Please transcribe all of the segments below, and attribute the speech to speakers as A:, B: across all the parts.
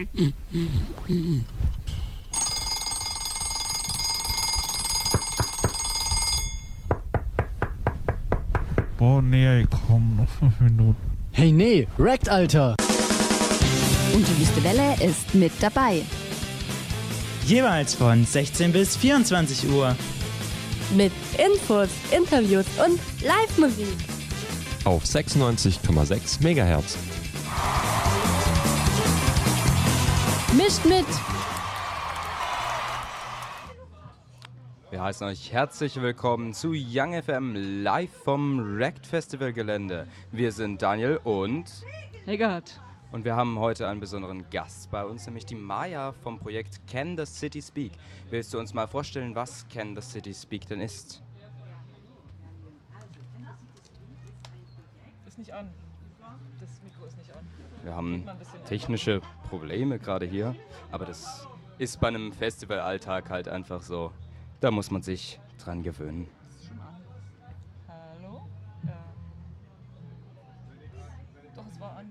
A: Boah, nee, komm, noch 5 Minuten.
B: Hey, nee, Wrecked, Alter!
C: Und die Wüste Welle ist mit dabei.
D: Jeweils von 16 bis 24 Uhr.
E: Mit Infos, Interviews und Live-Musik.
F: Auf 96,6 MHz.
E: Mischt mit!
G: Wir heißen euch herzlich willkommen zu Young FM live vom Wrecked Festival Gelände. Wir sind Daniel und
H: Eggert.
G: Und wir haben heute einen besonderen Gast bei uns, nämlich die Maya vom Projekt Can the City Speak. Willst du uns mal vorstellen, was Can the City Speak denn ist?
H: Ist nicht an. Das Mikro ist nicht an.
G: Wir haben technische Probleme gerade hier, aber das ist bei einem Festivalalltag halt einfach so. Da muss man sich dran gewöhnen.
H: Hallo? Doch, es war an.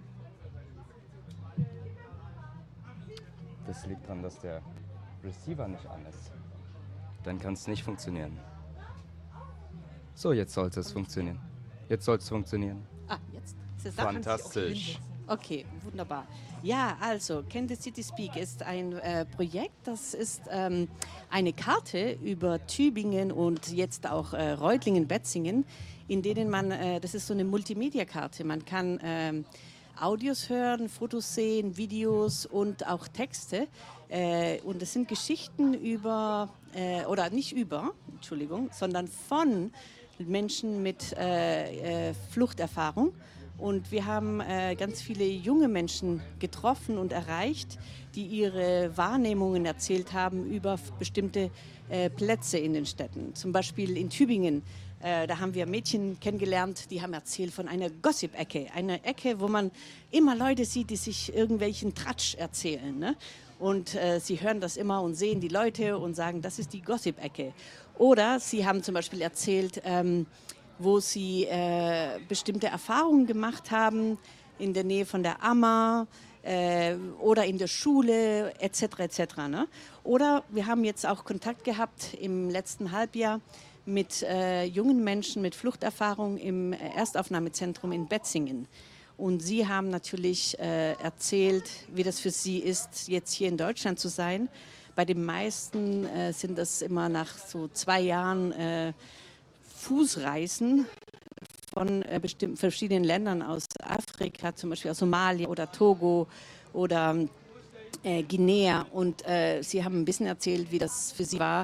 G: Das liegt daran, dass der Receiver nicht an ist. Dann kann es nicht funktionieren. So, jetzt sollte es funktionieren. Jetzt soll es funktionieren.
I: Ah, jetzt. Diese Sachen
G: Fantastisch.
I: Okay, wunderbar. Ja, also, Can the City Speak ist ein Projekt, das ist eine Karte über Tübingen und jetzt auch Reutlingen-Betzingen, in denen man, das ist so eine Multimedia-Karte, man kann Audios hören, Fotos sehen, Videos und auch Texte. Und es sind Geschichten über, oder nicht über, Entschuldigung, sondern von Menschen mit Fluchterfahrung. Und wir haben ganz viele junge Menschen getroffen und erreicht, die ihre Wahrnehmungen erzählt haben über bestimmte Plätze in den Städten. Zum Beispiel in Tübingen. Da haben wir Mädchen kennengelernt, die haben erzählt von einer Gossip-Ecke. Eine Ecke, wo man immer Leute sieht, die sich irgendwelchen Tratsch erzählen. Ne? Und sie hören das immer und sehen die Leute und sagen, das ist die Gossip-Ecke. Oder sie haben zum Beispiel erzählt, wo sie bestimmte Erfahrungen gemacht haben in der Nähe von der Ammer oder in der Schule etc. etc. Ne? Oder wir haben jetzt auch Kontakt gehabt im letzten Halbjahr mit jungen Menschen mit Fluchterfahrung im Erstaufnahmezentrum in Betzingen. Und sie haben natürlich erzählt, wie das für sie ist, jetzt hier in Deutschland zu sein. Bei den meisten sind das immer nach so 2 Jahren Fußreisen von bestimmten verschiedenen Ländern aus Afrika, zum Beispiel aus Somalia oder Togo oder Guinea. Und sie haben ein bisschen erzählt, wie das für sie war,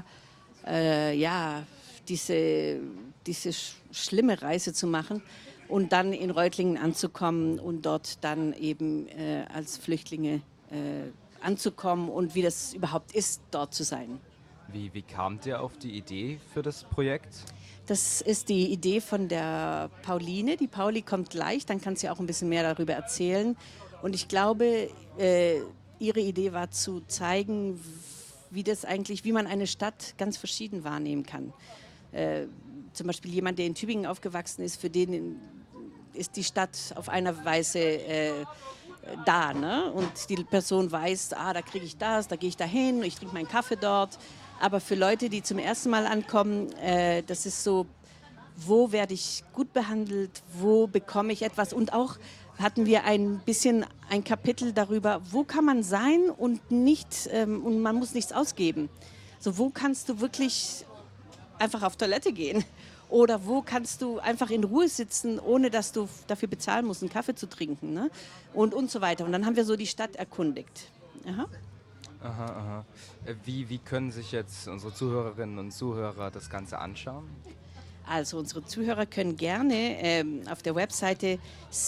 I: diese schlimme Reise zu machen und dann in Reutlingen anzukommen und dort dann eben als Flüchtlinge anzukommen und wie das überhaupt ist, dort zu sein.
G: Wie kamt ihr auf die Idee für das Projekt?
I: Das ist die Idee von der Pauline. Die Pauli kommt gleich, dann kann sie auch ein bisschen mehr darüber erzählen. Und ich glaube, ihre Idee war zu zeigen, wie man eine Stadt ganz verschieden wahrnehmen kann. Zum Beispiel jemand, der in Tübingen aufgewachsen ist, für den ist die Stadt auf einer Weise da. Ne? Und die Person weiß, da kriege ich das, da gehe ich dahin, ich trinke meinen Kaffee dort. Aber für Leute, die zum ersten Mal ankommen, das ist so, wo werde ich gut behandelt, wo bekomme ich etwas. Und auch hatten wir ein bisschen ein Kapitel darüber, wo kann man sein und und man muss nichts ausgeben. So, wo kannst du wirklich einfach auf Toilette gehen? Oder wo kannst du einfach in Ruhe sitzen, ohne dass du dafür bezahlen musst, einen Kaffee zu trinken, ne? Und so weiter. Und dann haben wir so die Stadt erkundigt. Aha.
G: Aha. Wie können sich jetzt unsere Zuhörerinnen und Zuhörer das Ganze anschauen?
I: Also unsere Zuhörer können gerne auf der Webseite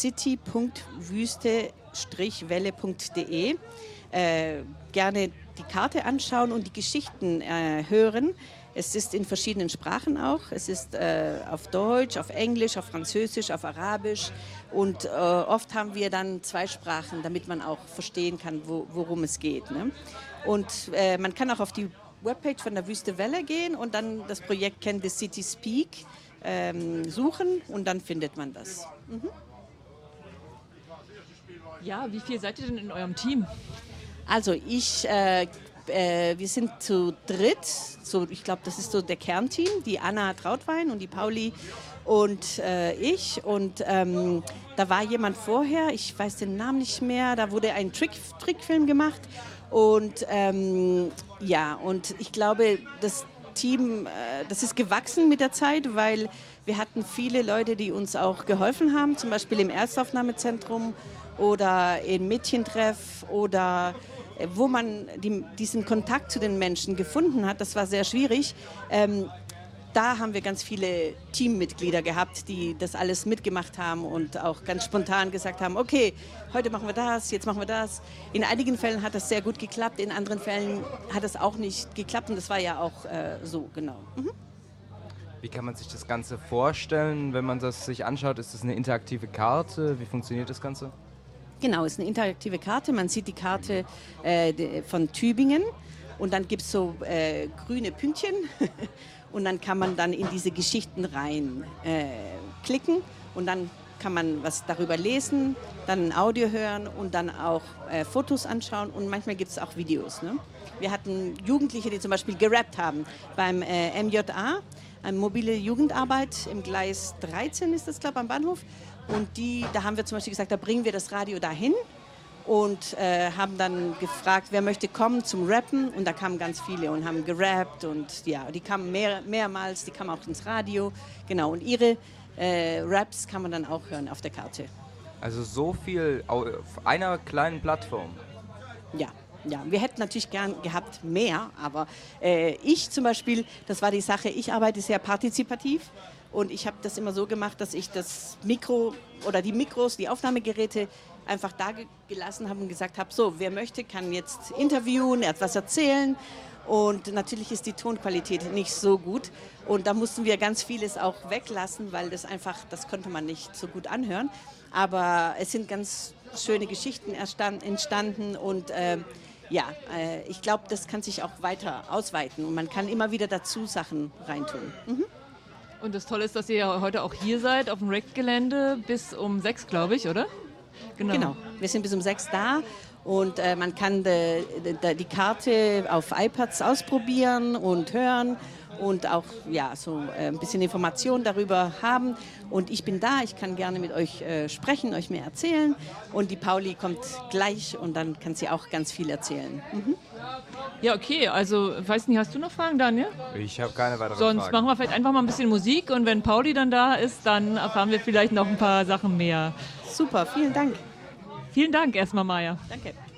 I: city.wüste-welle.de gerne die Karte anschauen und die Geschichten hören. Es ist in verschiedenen Sprachen auch. Es ist auf Deutsch, auf Englisch, auf Französisch, auf Arabisch. Und oft haben wir dann 2 Sprachen, damit man auch verstehen kann, worum es geht. Ne? Und man kann auch auf die Webpage von der Wüste Welle gehen und dann das Projekt Can the City Speak suchen und dann findet man das. Mhm.
H: Ja, wie viel seid ihr denn in eurem Team?
I: Also wir sind zu dritt, so, ich glaube, das ist so der Kernteam, die Anna Trautwein und die Pauli und ich. Und da war jemand vorher, ich weiß den Namen nicht mehr, da wurde ein Trickfilm gemacht. Und und ich glaube, das Team, das ist gewachsen mit der Zeit, weil wir hatten viele Leute, die uns auch geholfen haben, zum Beispiel im Erstaufnahmezentrum oder im Mädchentreff oder wo man diesen Kontakt zu den Menschen gefunden hat. Das war sehr schwierig. Da haben wir ganz viele Teammitglieder gehabt, die das alles mitgemacht haben und auch ganz spontan gesagt haben, okay, heute machen wir das, jetzt machen wir das. In einigen Fällen hat das sehr gut geklappt, in anderen Fällen hat es auch nicht geklappt und das war ja auch so, genau. Mhm.
G: Wie kann man sich das Ganze vorstellen, wenn man das sich anschaut? Ist das eine interaktive Karte? Wie funktioniert das Ganze?
I: Genau, es ist eine interaktive Karte. Man sieht die Karte von Tübingen und dann gibt es so grüne Pünktchen und dann kann man dann in diese Geschichten rein klicken und dann kann man was darüber lesen, dann ein Audio hören und dann auch Fotos anschauen und manchmal gibt es auch Videos. Ne? Wir hatten Jugendliche, die zum Beispiel gerappt haben beim MJA, eine mobile Jugendarbeit im Gleis 13 ist das, glaube ich, am Bahnhof. Und da haben wir zum Beispiel gesagt, da bringen wir das Radio dahin und haben dann gefragt, wer möchte kommen zum Rappen. Und da kamen ganz viele und haben gerappt und ja, die kamen mehrmals, die kamen auch ins Radio. Genau, und ihre Raps kann man dann auch hören auf der Karte.
G: Also so viel auf einer kleinen Plattform.
I: Ja, wir hätten natürlich gern gehabt mehr, aber ich zum Beispiel, das war die Sache, ich arbeite sehr partizipativ. Und ich habe das immer so gemacht, dass ich das Mikro oder die Mikros, die Aufnahmegeräte einfach da gelassen habe und gesagt habe, so, wer möchte, kann jetzt interviewen, etwas erzählen. Und natürlich ist die Tonqualität nicht so gut. Und da mussten wir ganz vieles auch weglassen, weil das konnte man nicht so gut anhören. Aber es sind ganz schöne Geschichten entstanden und ich glaube, das kann sich auch weiter ausweiten. Und man kann immer wieder dazu Sachen reintun. Mhm.
H: Und das Tolle ist, dass ihr ja heute auch hier seid, auf dem RECT-Gelände bis um 6, glaube ich, oder?
I: Genau, wir sind bis um 6 da und man kann die Karte auf iPads ausprobieren und hören und auch so ein bisschen Informationen darüber haben. Und ich bin da, ich kann gerne mit euch sprechen, euch mehr erzählen. Und die Pauli kommt gleich und dann kann sie auch ganz viel erzählen. Mhm.
H: Ja, okay, also, weiß nicht, hast du noch Fragen, Daniel?
G: Ich habe keine weiteren
H: Sonst
G: Fragen.
H: machen wir vielleicht einfach mal ein bisschen Musik und wenn Pauli dann da ist, dann erfahren wir vielleicht noch ein paar Sachen mehr.
I: Super, vielen Dank.
H: Vielen Dank erstmal, Maja.
I: Danke.